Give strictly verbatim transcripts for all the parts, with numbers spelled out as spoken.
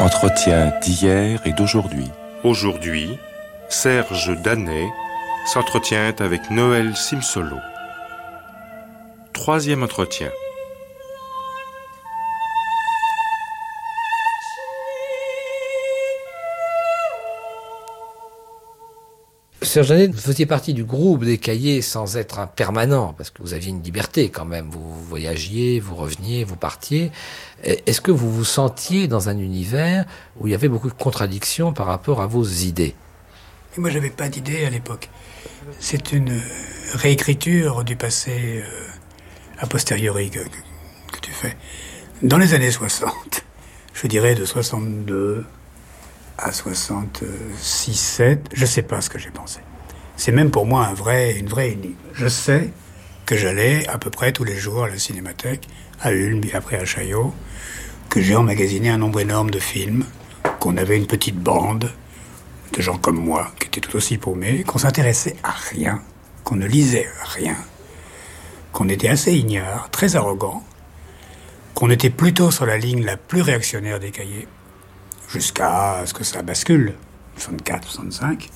Entretien d'hier et d'aujourd'hui. Aujourd'hui, Serge Danet s'entretient avec Noël Simsolo. Troisième entretien. Serge Danet, vous faisiez partie du groupe des Cahiers sans être un permanent, parce que vous aviez une liberté quand même. Vous voyagiez, vous reveniez, vous partiez. Est-ce que vous vous sentiez dans un univers où il y avait beaucoup de contradictions par rapport à vos idées ? Et moi, j'avais pas d'idée à l'époque. C'est une réécriture du passé euh, a posteriori que, que, que tu fais. Dans les années soixante, je dirais de soixante-deux à soixante-six, sept, je sais pas ce que j'ai pensé. C'est même pour moi un vrai, une vraie énigme. Je sais que j'allais à peu près tous les jours à la Cinémathèque, à Ulm, puis après à Chaillot, que j'ai emmagasiné un nombre énorme de films, qu'on avait une petite bande de gens comme moi, qui étaient tout aussi paumés, qu'on s'intéressait à rien, qu'on ne lisait rien, qu'on était assez ignares, très arrogants, qu'on était plutôt sur la ligne la plus réactionnaire des Cahiers, jusqu'à ce que ça bascule, soixante-quatre, soixante-cinq.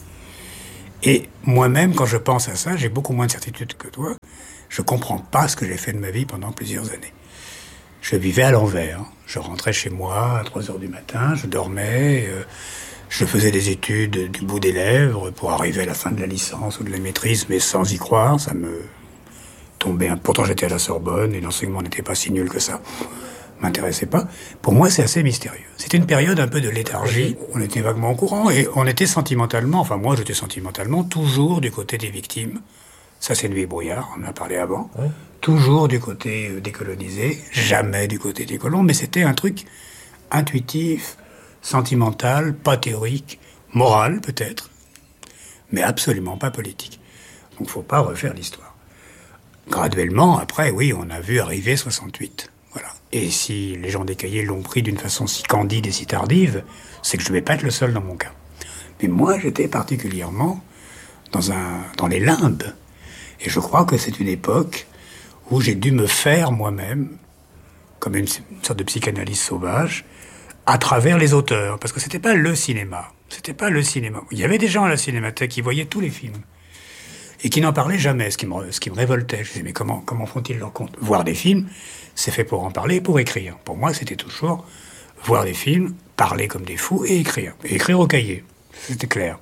Et moi-même, quand je pense à ça, j'ai beaucoup moins de certitude que toi. Je comprends pas ce que j'ai fait de ma vie pendant plusieurs années. Je vivais à l'envers. Je rentrais chez moi à trois heures du matin, je dormais, euh, je faisais des études du bout des lèvres pour arriver à la fin de la licence ou de la maîtrise, mais sans y croire. Ça me tombait. Pourtant, j'étais à la Sorbonne et l'enseignement n'était pas si nul que ça. M'intéressait pas. Pour moi, c'est assez mystérieux. C'était une période un peu de léthargie. On était vaguement au courant et on était sentimentalement, enfin moi j'étais sentimentalement toujours du côté des victimes. Ça c'est Nuit et Brouillard, on en a parlé avant. Ouais. Toujours du côté des colonisés, jamais du côté des colons, mais c'était un truc intuitif, sentimental, pas théorique, moral peut-être, mais absolument pas politique. Donc faut pas refaire l'histoire. Graduellement, après, oui, on a vu arriver soixante-huit. Voilà. Et si les gens des Cahiers l'ont pris d'une façon si candide et si tardive, c'est que je ne vais pas être le seul dans mon cas. Mais moi, j'étais particulièrement dans, un, dans les limbes. Et je crois que c'est une époque où j'ai dû me faire moi-même, comme une, une sorte de psychanalyse sauvage, à travers les auteurs. Parce que c'était pas le cinéma. C'était pas le cinéma. Il y avait des gens à la Cinémathèque qui voyaient tous les films. Et qui n'en parlaient jamais, ce qui me, ce qui me révoltait. Je disais, mais comment, comment font-ils leur compte ? Voir des films, c'est fait pour en parler, pour écrire. Pour moi, c'était toujours voir des films, parler comme des fous et écrire. Et écrire au cahier. C'était clair.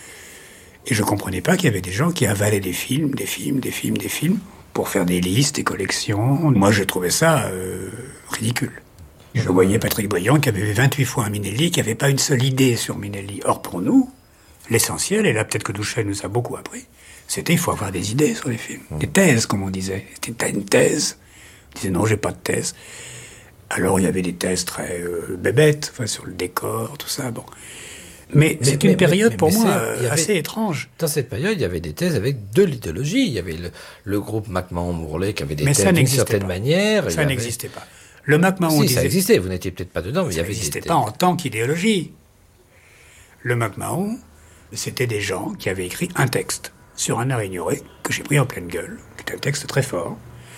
Et je comprenais pas qu'il y avait des gens qui avalaient des films, des films, des films, des films, pour faire des listes, des collections. Moi, je trouvais ça euh, ridicule. Je voyais Patrick Briand qui avait vu vingt-huit fois un Minelli, qui n'avait pas une seule idée sur Minelli. Or, pour nous, l'essentiel, et là peut-être que Douchet nous a beaucoup appris, c'était il faut avoir des idées sur les films. Des thèses, comme on disait. T'as une thèse ? On disait non, j'ai pas de thèse. Alors il y avait des thèses très euh, bébêtes, enfin, sur le décor, tout ça, bon. Mais, mais c'est une mais, période mais, pour mais moi euh, avait, assez étrange. Dans cette période, il y avait des thèses avec de l'idéologie. Il y avait le, le groupe MacMahon-Mourlet qui avait des mais thèses d'une certaine pas. manière. Ça il n'existait avait... pas. Le MacMahon si, disait... ça existait, vous n'étiez peut-être pas dedans, mais ça il y avait n'existait des pas en tant qu'idéologie. Le MacMahon, c'était des gens qui avaient écrit un texte sur un art ignoré, que j'ai pris en pleine gueule, qui est un texte très fort,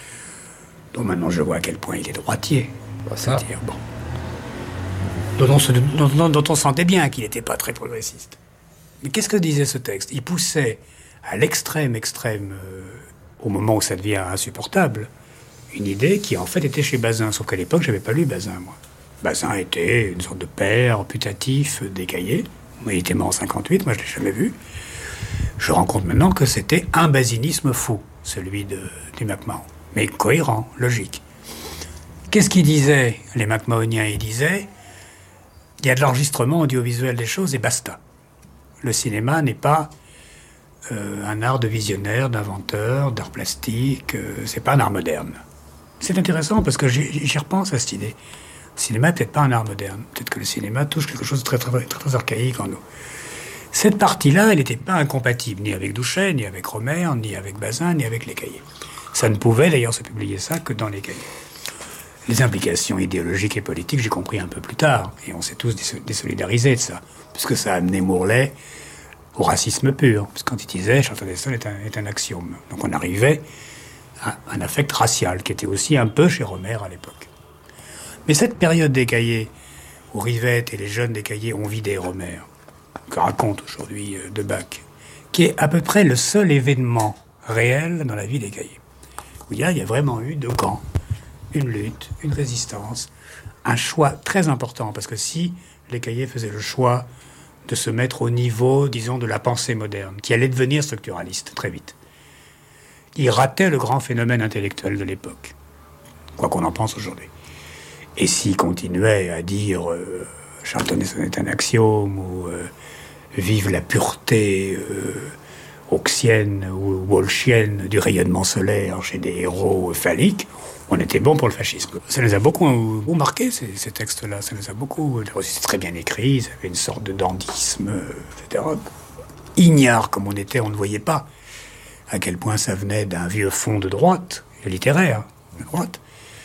dont maintenant je vois à quel point il est droitier. Bah ça. C'est-à-dire, bon, dont on, se, dont, dont, dont on sentait bien qu'il n'était pas très progressiste. Mais qu'est-ce que disait ce texte ? Il poussait à l'extrême, extrême, euh, au moment où ça devient insupportable, une idée qui en fait était chez Bazin, sauf qu'à l'époque, j'avais pas lu Bazin, moi. Bazin était une sorte de père putatif des Cahiers. Il était mort en cinquante-huit, moi je l'ai jamais vu. Je rends compte maintenant que c'était un basinisme fou, celui de, du MacMahon. Mais cohérent, logique. Qu'est-ce qu'ils disaient, les MacMahoniens ? Ils disaient, il y a de l'enregistrement audiovisuel des choses et basta. Le cinéma n'est pas euh, un art de visionnaire, d'inventeur, d'art plastique, euh, c'est pas un art moderne. C'est intéressant parce que j'y, j'y repense à cette idée. Le cinéma n'est peut-être pas un art moderne. Peut-être que le cinéma touche quelque chose de très, très, très, très archaïque en nous. Cette partie-là, elle n'était pas incompatible, ni avec Douchet, ni avec Romer, ni avec Bazin, ni avec les Cahiers. Ça ne pouvait d'ailleurs se publier ça que dans les Cahiers. Les implications idéologiques et politiques, j'ai compris un peu plus tard, et on s'est tous désolidarisés de ça, puisque ça a amené Mourlet au racisme pur, parce que quand il disait « Chantal Heston est un, est un axiome ». Donc on arrivait à un affect racial, qui était aussi un peu chez Romer à l'époque. Mais cette période des Cahiers, où Rivette et les jeunes des cahiers ont vidé Romère, que raconte aujourd'hui euh, Debac, qui est à peu près le seul événement réel dans la vie des cahiers. Où il y a, il y a vraiment eu deux camps, une lutte, une résistance, un choix très important, parce que si les cahiers faisaient le choix de se mettre au niveau, disons, de la pensée moderne, qui allait devenir structuraliste très vite, ils rataient le grand phénomène intellectuel de l'époque, quoi qu'on en pense aujourd'hui. Et s'ils continuaient à dire euh, « Charlton Heston est un axiome » ou euh, « Vive la pureté euh, auxienne ou walshienne du rayonnement solaire chez des héros phalliques », on était bon pour le fascisme. Ça nous a beaucoup, beaucoup marqué, ces, ces textes-là. Ça nous a beaucoup... C'est très bien écrit, ça avait une sorte de dandisme, et cetera. Ignare comme on était, on ne voyait pas à quel point ça venait d'un vieux fond de droite, littéraire, de droite.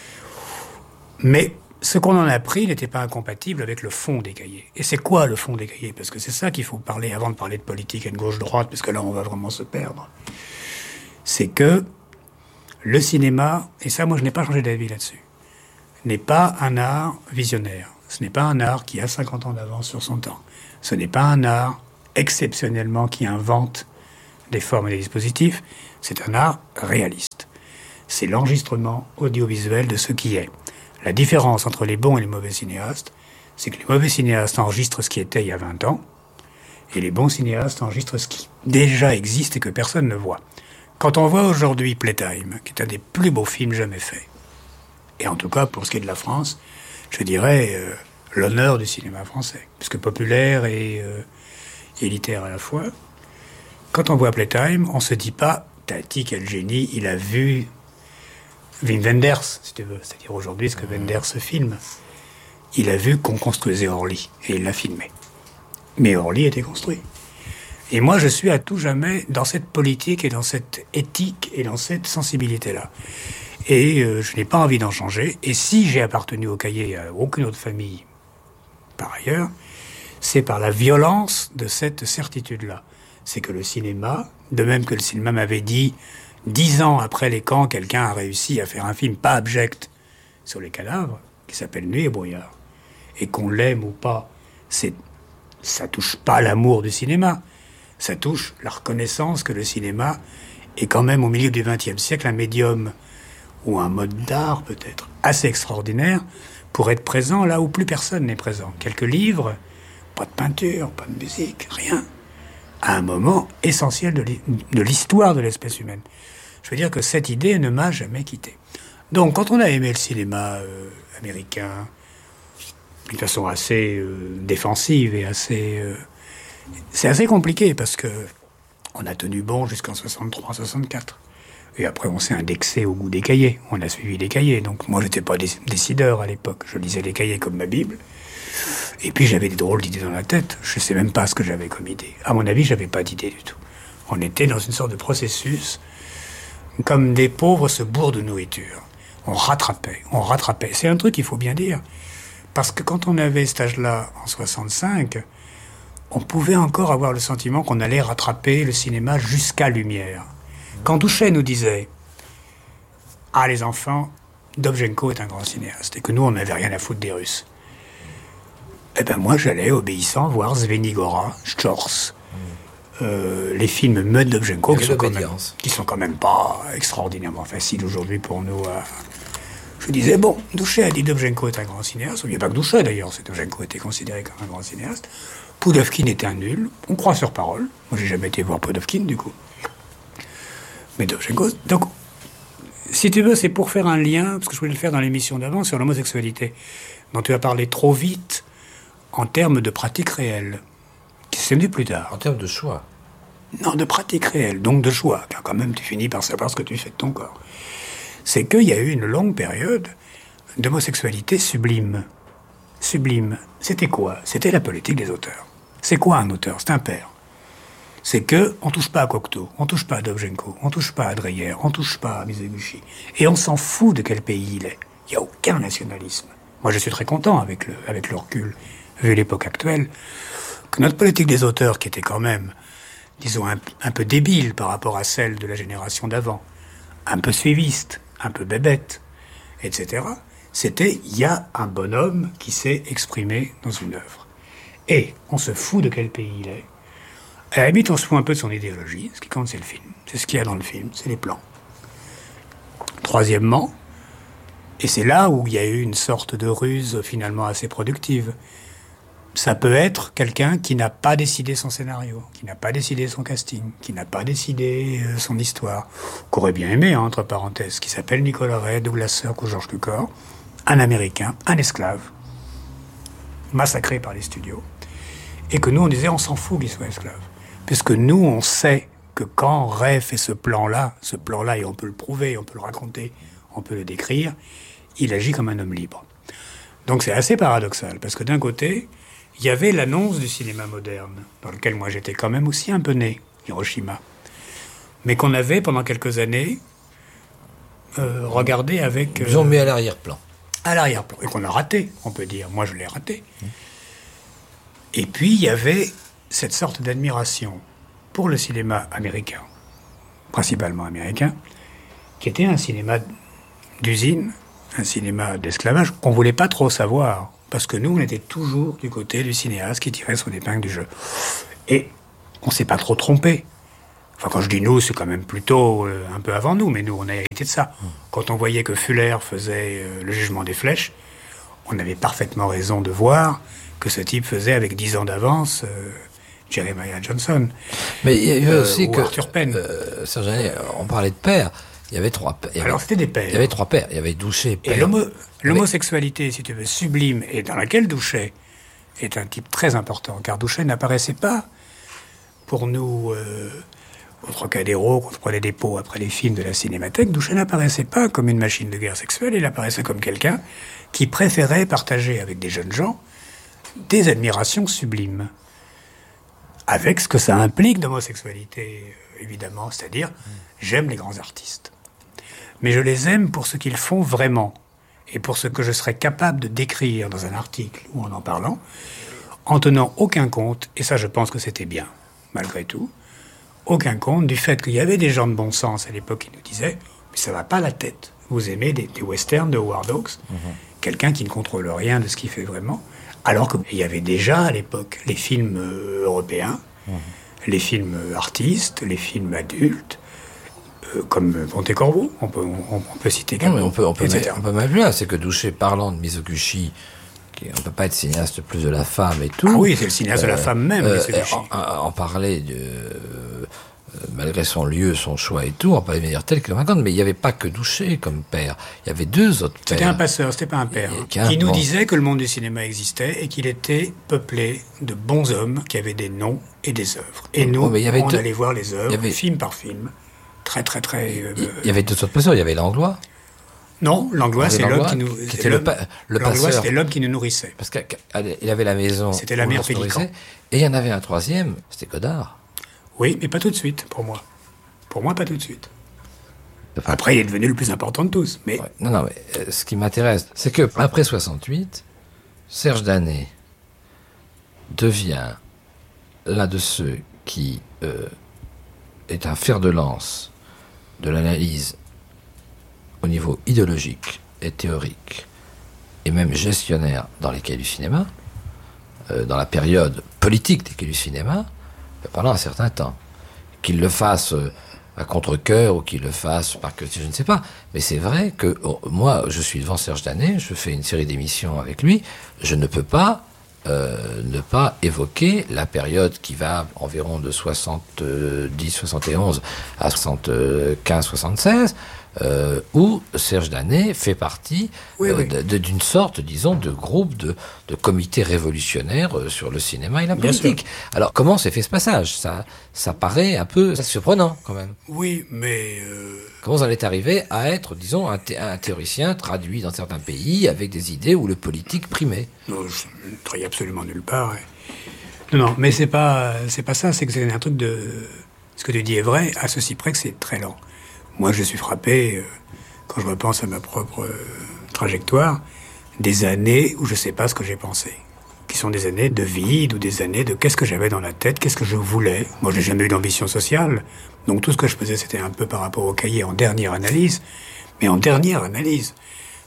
Mais ce qu'on en a pris n'était pas incompatible avec le fond des cahiers. Et c'est quoi le fond des cahiers? Parce que c'est ça qu'il faut parler avant de parler de politique et de gauche-droite, parce que là, on va vraiment se perdre. C'est que le cinéma, et ça, moi, je n'ai pas changé d'avis là-dessus, n'est pas un art visionnaire. Ce n'est pas un art qui a cinquante ans d'avance sur son temps. Ce n'est pas un art, exceptionnellement, qui invente des formes et des dispositifs. C'est un art réaliste. C'est l'enregistrement audiovisuel de ce qui est. La différence entre les bons et les mauvais cinéastes, c'est que les mauvais cinéastes enregistrent ce qui était il y a vingt ans, et les bons cinéastes enregistrent ce qui déjà existe et que personne ne voit. Quand on voit aujourd'hui Playtime, qui est un des plus beaux films jamais faits, et en tout cas pour ce qui est de la France, je dirais euh, l'honneur du cinéma français, puisque populaire et euh, élitaire à la fois, quand on voit Playtime, on se dit pas « Tati, quel génie, il a vu Wim Wenders, si tu veux, c'est-à-dire aujourd'hui ce que Wenders filme. Il a vu qu'on construisait Orly, et il l'a filmé. Mais Orly était construit. Et moi, je suis à tout jamais dans cette politique et dans cette éthique et dans cette sensibilité-là. Et euh, je n'ai pas envie d'en changer. Et si j'ai appartenu au cahier à aucune autre famille, par ailleurs, c'est par la violence de cette certitude-là. C'est que le cinéma, de même que le cinéma m'avait dit, dix ans après les camps, quelqu'un a réussi à faire un film pas abject sur les cadavres, qui s'appelle Nuit et brouillard. Et qu'on l'aime ou pas, c'est, ça touche pas l'amour du cinéma. Ça touche la reconnaissance que le cinéma est quand même au milieu du vingtième siècle un médium ou un mode d'art peut-être assez extraordinaire pour être présent là où plus personne n'est présent. Quelques livres, pas de peinture, pas de musique, rien. À un moment essentiel de l'histoire de l'espèce humaine. Je veux dire que cette idée ne m'a jamais quitté. Donc quand on a aimé le cinéma euh, américain d'une façon assez euh, défensive et assez... Euh, c'est assez compliqué parce que on a tenu bon jusqu'en soixante-trois soixante-quatre. Et après, on s'est indexé au goût des cahiers. On a suivi les cahiers. Donc moi, j'étais pas décideur à l'époque. Je lisais les cahiers comme ma Bible. Et puis, j'avais des drôles d'idées dans la tête. Je sais même pas ce que j'avais comme idée. À mon avis, j'avais pas d'idée du tout. On était dans une sorte de processus comme des pauvres se bourrent de nourriture. On rattrapait, on rattrapait. C'est un truc qu'il faut bien dire. Parce que quand on avait cet âge-là, en soixante-cinq... on pouvait encore avoir le sentiment qu'on allait rattraper le cinéma jusqu'à Lumière. Quand Douchet nous disait « Ah, les enfants, Dovzhenko est un grand cinéaste » et que nous, on n'avait rien à foutre des Russes. Eh ben moi, j'allais, obéissant, voir Svenigora, Shchors, euh, les films muets de Dovzhenko, qui sont, quand même, qui sont quand même pas extraordinairement faciles aujourd'hui pour nous. À... Je disais, bon, Douchet a dit Dovzhenko est un grand cinéaste. Il n'y a pas que Douchet, d'ailleurs, Dovzhenko était considéré comme un grand cinéaste. Poudovkin était un nul, on croit sur parole. Moi, j'ai jamais été voir Poudovkin, du coup. Mais Dovzhenko... Donc, si tu veux, c'est pour faire un lien, parce que je voulais le faire dans l'émission d'avant, sur l'homosexualité, dont tu as parlé trop vite en termes de pratique réelle. C'est venu plus tard. En termes de choix. Non, de pratique réelle, donc de choix, car quand même, tu finis par savoir ce que tu fais de ton corps. C'est qu'il y a eu une longue période d'homosexualité sublime. Sublime. C'était quoi? C'était la politique des auteurs. C'est quoi un auteur? C'est un père. C'est que on touche pas à Cocteau, on touche pas à Dovzhenko, on touche pas à Dreyer, on touche pas à Mizoguchi. Et on s'en fout de quel pays il est. Il n'y a aucun nationalisme. Moi, je suis très content avec le, avec le recul, vu l'époque actuelle, que notre politique des auteurs, qui était quand même, disons, un, un peu débile par rapport à celle de la génération d'avant, un peu suiviste, un peu bébête, et cetera, C'était, il y a un bonhomme qui s'est exprimé dans une œuvre. Et on se fout de quel pays il est. À la limite, on se fout un peu de son idéologie. Ce qui compte, c'est le film. C'est ce qu'il y a dans le film, c'est les plans. Troisièmement, et c'est là où il y a eu une sorte de ruse finalement assez productive, ça peut être quelqu'un qui n'a pas décidé son scénario, qui n'a pas décidé son casting, qui n'a pas décidé euh, son histoire, qu'aurait bien aimé, hein, entre parenthèses, qui s'appelle Nicolas Ray, Douglas Sirk ou Georges Cukor, un Américain, un esclave, massacré par les studios, et que nous on disait on s'en fout qu'il soit esclave, puisque nous on sait que quand Ray fait ce plan-là, ce plan-là, et on peut le prouver, on peut le raconter, on peut le décrire, il agit comme un homme libre. Donc c'est assez paradoxal, parce que d'un côté, il y avait l'annonce du cinéma moderne, dans lequel moi j'étais quand même aussi un peu né, Hiroshima, mais qu'on avait pendant quelques années euh, regardé avec... Euh, Ils ont mis à l'arrière-plan. À l'arrière-plan, et qu'on a raté, on peut dire. Moi je l'ai raté. Mmh. Et puis il y avait cette sorte d'admiration pour le cinéma américain, principalement américain, qui était un cinéma d'usine, un cinéma d'esclavage, qu'on ne voulait pas trop savoir, parce que nous, on était toujours du côté du cinéaste qui tirait son épingle du jeu. Et on ne s'est pas trop trompé. Enfin, quand je dis nous, c'est quand même plutôt euh, un peu avant nous, mais nous, on a hérité de ça. Quand on voyait que Fuller faisait euh, Le Jugement des Flèches, on avait parfaitement raison de voir que ce type faisait avec dix ans d'avance... Euh, Jeremiah Johnson. Mais il y avait euh, aussi que Arthur Penn. Euh, Serge Danet, on parlait de pères. Il y avait trois pères. Alors c'était des pères. Il y avait trois pères. Il y avait Douchet, père. Et l'homo, l'homosexualité, si tu veux, sublime, et dans laquelle Douchet est un type très important, car Douchet n'apparaissait pas pour nous, euh, au Trocadéro, quand on prenait des pots après les films de la Cinémathèque, Douchet n'apparaissait pas comme une machine de guerre sexuelle, il apparaissait comme quelqu'un qui préférait partager avec des jeunes gens des admirations sublimes. Avec ce que ça implique d'homosexualité, évidemment, c'est-à-dire, j'aime les grands artistes. Mais je les aime pour ce qu'ils font vraiment, et pour ce que je serais capable de décrire dans un article ou en en parlant, en tenant aucun compte, et ça je pense que c'était bien, malgré tout, aucun compte du fait qu'il y avait des gens de bon sens à l'époque qui nous disaient « mais ça va pas la tête, vous aimez des, des westerns de Howard Hawks, mmh. quelqu'un qui ne contrôle rien de ce qu'il fait vraiment ». Alors qu'il y avait déjà à l'époque les films euh, européens, mmh. les films euh, artistes, les films adultes, euh, comme Pontecorvo, on peut, on, on peut citer non, mais on peut, on peut, mettre, on peut même plus là, c'est que Douchet, parlant de Mizoguchi, qui, on ne peut pas être cinéaste plus de la femme et tout. Ah oui, c'est le cinéaste euh, de la femme même, euh, en, en parler de... Euh, malgré son lieu, son choix et tout, on peut pas dire tel que cinquante, mais il n'y avait pas que Douchet comme père. Il y avait deux autres pères. C'était un passeur, c'était pas un père. Et, qui, qui nous bon. disait que le monde du cinéma existait et qu'il était peuplé de bons hommes qui avaient des noms et des œuvres. Et nous, oh, y avait on deux... allait voir les œuvres, avait... film par film. Très, très, très... Euh... Il y avait deux autres passeurs. Il y avait Langlois. Non, Langlois, c'est l'homme qui nous... Qui était le, pa... le Langlois, passeur. c'était l'homme qui nous nourrissait. Parce qu'il avait la maison... C'était la mère Pélican. Et il y en avait un troisième, c'était Godard. Oui, mais pas tout de suite, pour moi. Pour moi, pas tout de suite. Après, il est devenu le plus important de tous. Mais... Ouais. Non, non, mais euh, ce qui m'intéresse, c'est que après soixante-huit, Serge Danet devient l'un de ceux qui euh, est un fer de lance de l'analyse au niveau idéologique et théorique, et même gestionnaire dans les cahiers du cinéma, euh, dans la période politique des cahiers du cinéma, pendant un certain temps. Qu'il le fasse euh, à contre-cœur ou qu'il le fasse par que je ne sais pas. Mais c'est vrai que oh, moi, je suis devant Serge Danet, je fais une série d'émissions avec lui, je ne peux pas euh, ne pas évoquer la période qui va environ de soixante-dix soixante et onze à soixante-quinze soixante-seize, euh, où Serge Danet fait partie oui, euh, oui. De, de, d'une sorte, disons, de groupe de, de comité révolutionnaire euh, sur le cinéma et la politique. Alors, comment s'est fait ce passage ? Ça, ça paraît un peu surprenant, quand même. Oui, mais... Euh... Comment vous en êtes arrivé à être, disons, un, thé- un théoricien traduit dans certains pays avec des idées où le politique primait ? Non, je ne travaille absolument nulle part. Et... Non, non, mais c'est pas, c'est pas ça, c'est que c'est un truc de... Ce que tu dis est vrai, à ceci près que c'est très lent. Moi, je suis frappé, euh, quand je repense à ma propre euh, trajectoire, des années où je ne sais pas ce que j'ai pensé. Qui sont des années de vide ou des années de qu'est-ce que j'avais dans la tête, qu'est-ce que je voulais. Moi, je n'ai jamais eu d'ambition sociale. Donc, tout ce que je faisais, c'était un peu par rapport au cahier en dernière analyse. Mais en dernière analyse.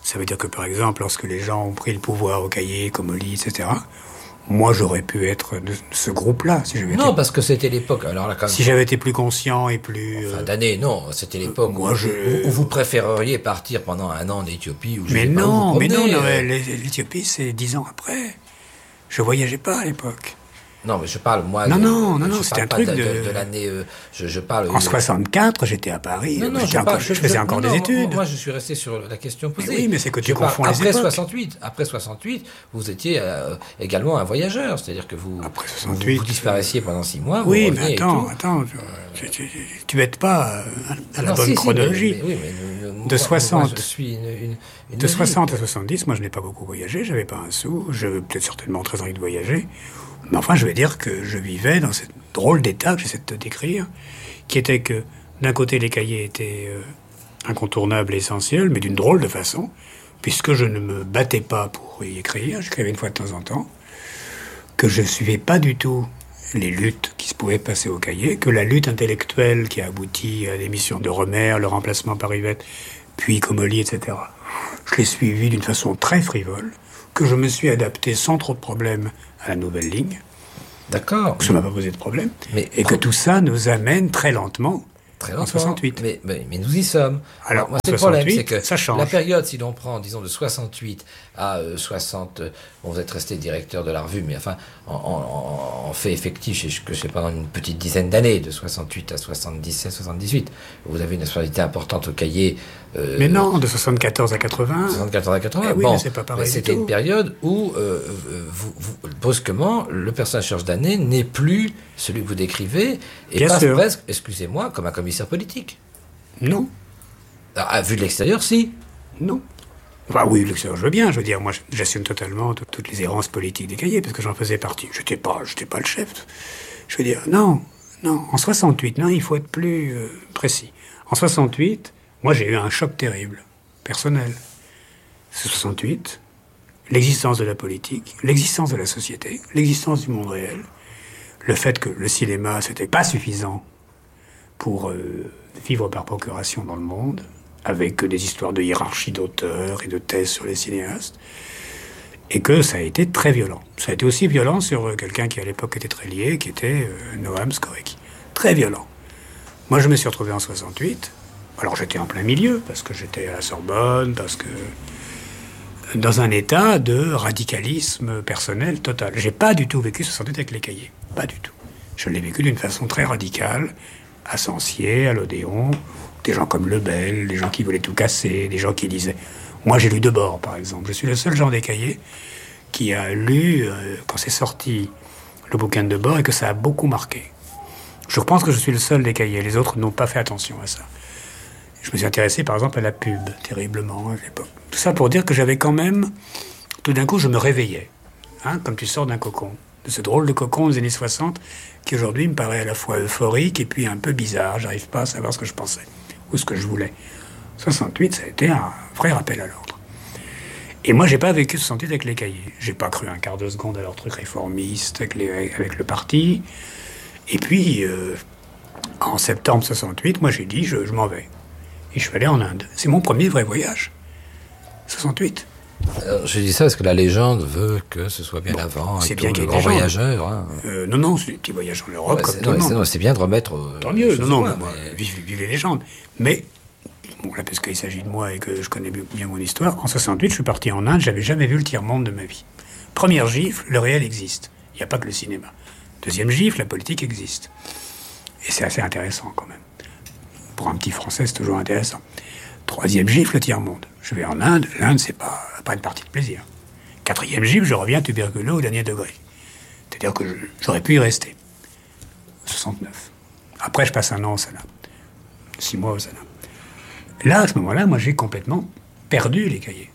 Ça veut dire que, par exemple, lorsque les gens ont pris le pouvoir au Caillé, Comolli, et cetera, moi, j'aurais pu être de ce groupe-là. Si j'avais Non, été... parce que c'était l'époque. Alors là, quand même, si j'avais été plus conscient et plus... Fin euh, d'année, non. C'était l'époque euh, moi, où, je- où- où vous préféreriez partir pendant un an en Éthiopie. Ou je Mais sais pas où non, vous mais non, promener, non, euh. l'Éthiopie, c'est dix ans après. Je voyageais pas à l'époque. Non, mais je parle, moi... Non, de- non, non, je non, parle c'était un pas truc de, de- de, de l'année... euh, je, je parle... En euh, soixante-quatre, j'étais à Paris. Non, non, j'étais je, encore- parle, je faisais je- encore non, des non, études. Moi, je suis resté sur la question posée. Mais oui, mais c'est que tu Je parle- confonds les après époques. soixante-huit, après soixante-huit, vous étiez euh, également un voyageur, c'est-à-dire que vous, Après vous, soixante-huit, vous disparaisiez pendant six mois, Oui, vous mais reveniez et attends, tout. attends. Tu, tu, tu m'aides pas euh, à la Non, bonne si, si, chronologie. mais- mais oui, mais, euh, moi- De moi, soixante. je suis une, une, une De vie. soixante à soixante-dix, moi je n'ai pas beaucoup voyagé, j'avais pas un sou, j'avais peut-être certainement très envie de voyager. Mais enfin, je vais dire que je vivais dans cette drôle d'état que j'essaie de te décrire, qui était que d'un côté les cahiers étaient euh, incontournables et essentiels, mais d'une drôle de façon, puisque je ne me battais pas pour y écrire, j'écrivais une fois de temps en temps, que je suivais pas du tout les luttes qui se pouvaient passer au cahier, que la lutte intellectuelle qui a abouti à l'émission de Romer, le remplacement par Yvette, puis Comolli, et cetera, je l'ai suivi d'une façon très frivole, que je me suis adapté sans trop de problèmes à la nouvelle ligne, D'accord. que ça m'a pas posé de problème, Mais- et que tout ça nous amène très lentement Très en longtemps. soixante-huit. Mais, mais, mais nous y sommes. Alors, moi, c'est le problème, soixante-huit, c'est que ça change. la période, si l'on prend, disons, de soixante-huit à euh, soixante, euh, bon, vous êtes resté directeur de la revue, mais enfin, en, en, en fait effectif, je, je sais pendant une petite dizaine d'années, de soixante-huit à soixante-dix-sept, soixante-dix-huit, vous avez une responsabilité importante au cahier. Euh, Mais non, de soixante-quatorze à quatre-vingts. soixante-quatorze à quatre-vingts. Eh oui, bon, mais c'est pas pareil mais du c'était tout. une période où, euh, euh, vous, vous- brusquement, le personnage Serge Danet n'est plus celui que vous décrivez, et Bien passe sûr. presque, excusez-moi, comme un commissaire politique. Non, Ah, à vue de l'extérieur, si. non. Enfin oui, l'extérieur, je veux bien, je veux dire, moi j'assume totalement tout- toutes les errances politiques des cahiers, parce que j'en faisais partie. J'étais pas, j'étais pas le chef. Je veux dire, non, non, en soixante-huit, non, il faut être plus euh, précis. En soixante-huit, moi j'ai eu un choc terrible, personnel. C'est soixante-huit, l'existence de la politique, l'existence de la société, l'existence du monde réel, le fait que le cinéma, c'était pas suffisant pour euh, vivre par procuration dans le monde, avec des histoires de hiérarchie d'auteurs et de thèses sur les cinéastes, et que ça a été très violent. Ça a été aussi violent sur euh, quelqu'un qui à l'époque était très lié, qui était euh, Noam Skorecki. Très violent. Moi je me suis retrouvé en soixante-huit, alors j'étais en plein milieu, parce que j'étais à la Sorbonne, parce que... dans un état de radicalisme personnel total. J'ai pas du tout vécu soixante-huit avec les cahiers. Pas du tout. Je l'ai vécu d'une façon très radicale, à Sancier, à l'Odéon, des gens comme Lebel, des gens qui voulaient tout casser, des gens qui disaient... Moi, j'ai lu Debord, par exemple. Je suis le seul genre des cahiers qui a lu, euh, quand c'est sorti, le bouquin de Debord, et que ça a beaucoup marqué. Je pense que je suis le seul des cahiers. Les autres n'ont pas fait attention à ça. Je me suis intéressé, par exemple, à la pub, terriblement, à l'époque. Tout ça pour dire que j'avais quand même... Tout d'un coup, je me réveillais, hein, comme tu sors d'un cocon. De ce drôle de cocon des années soixante, qui aujourd'hui me paraît à la fois euphorique et puis un peu bizarre. J'arrive pas à savoir ce que je pensais, ou ce que je voulais. soixante-huit, ça a été un vrai rappel à l'ordre. Et moi, j'ai pas vécu soixante-huit avec les cahiers. J'ai pas cru un quart de seconde à leur truc réformiste avec, les, avec le parti. Et puis, euh, en septembre soixante-huit, moi, j'ai dit, je, je m'en vais. Et je suis allé en Inde. C'est mon premier vrai voyage. soixante-huit. Alors, je dis ça parce que la légende veut que ce soit bien Bon, avant, c'est et bien tout, qu'il y le ait grand des légendes. voyageur. Hein. Euh, non, non, c'est des petits voyages en Europe, Ouais, comme c'est, tout non, le mais monde. c'est, non, c'est bien de remettre... euh, Tant les mieux, choses non, au non, point, moi, mais- vive, vive les légendes. Mais, bon, là, parce qu'il s'agit de moi et que je connais bien mon histoire, en soixante-huit, je suis parti en Inde, j'avais jamais vu le tiers-monde de ma vie. Première gifle, le réel existe. Il n'y a pas que le cinéma. Deuxième gifle, la politique existe. Et c'est assez intéressant, quand même. Pour un petit Français, c'est toujours intéressant. Troisième gifle, le tiers-monde. Je vais en Inde, l'Inde, c'est pas, pas une partie de plaisir. Quatrième gifle, je reviens tuberculeux au dernier degré. C'est-à-dire que je- j'aurais pu y rester. soixante-neuf. Après, je passe un an au Sana. Six mois au Sana. Là, à ce moment-là, moi, j'ai complètement perdu les cahiers.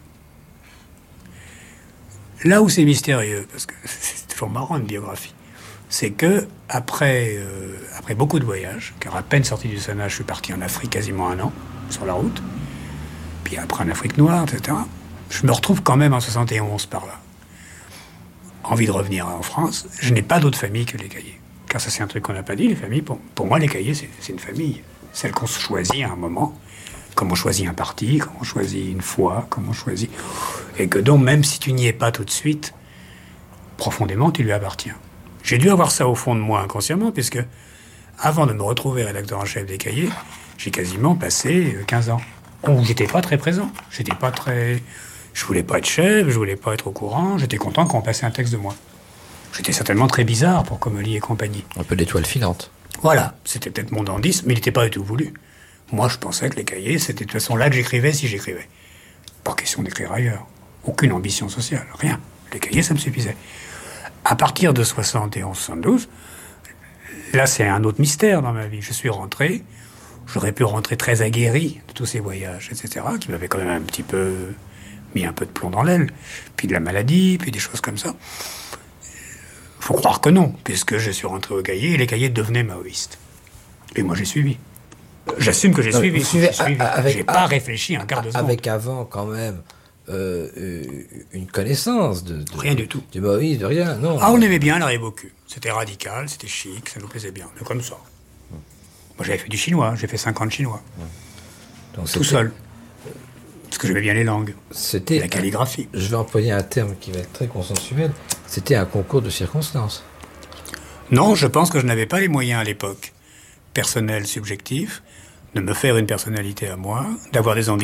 Là où c'est mystérieux, parce que c'est toujours marrant une biographie, c'est que après, euh, après beaucoup de voyages, car à peine sorti du Sana, je suis parti en Afrique quasiment un an, sur la route, puis après en Afrique noire, et cetera, je me retrouve quand même en soixante et onze par là. Envie de revenir en France, je n'ai pas d'autre famille que les cahiers. Car ça, c'est un truc qu'on n'a pas dit, les familles. Pour, pour moi, les cahiers, c'est, c'est une famille. Celle qu'on se choisit à un moment, comment on choisit un parti, comment on choisit une foi, comment on choisit... Et que donc, même si tu n'y es pas tout de suite, profondément, tu lui appartiens. J'ai dû avoir ça au fond de moi inconsciemment, puisque avant de me retrouver rédacteur en chef des Cahiers, j'ai quasiment passé quinze ans où j'étais pas très présent. J'étais pas très... Je voulais pas être chef, je voulais pas être au courant, j'étais content quand on passait un texte de moi. J'étais certainement très bizarre pour Comolli et compagnie. Un peu l'étoile filante. Voilà, c'était peut-être mon dandisme, mais il n'était pas du tout voulu. Moi, je pensais que les Cahiers, c'était de toute façon là que j'écrivais si j'écrivais. Pas question d'écrire ailleurs. Aucune ambition sociale, rien. Les Cahiers, ça me suffisait. À partir de soixante et onze soixante-douze, là, c'est un autre mystère dans ma vie. Je suis rentré, j'aurais pu rentrer très aguerri de tous ces voyages, et cetera, qui m'avaient quand même un petit peu mis un peu de plomb dans l'aile, puis de la maladie, puis des choses comme ça. Faut croire que non, puisque je suis rentré aux Cahiers et les Cahiers devenaient maoïstes. Et moi, j'ai suivi. J'assume que j'ai Non, suivi. vous suivez J'ai suivi. avec- J'ai pas réfléchi un quart de seconde. Avec avant, quand même, euh, euh, une connaissance de, de- Rien du tout. du Moïse, de rien, non. Ah, on aimait bien la Rébocu. C'était radical, c'était chic, ça nous plaisait bien. Mais comme ça. Moi, j'avais fait du chinois, j'ai fait cinq ans de chinois. Donc, Tout c'était- seul. Parce que j'aimais bien les langues. C'était, La calligraphie. je vais employer un terme qui va être très consensuel, c'était un concours de circonstances. Non, je pense que je n'avais pas les moyens à l'époque, personnels, subjectifs, de me faire une personnalité à moi, d'avoir des ambitions.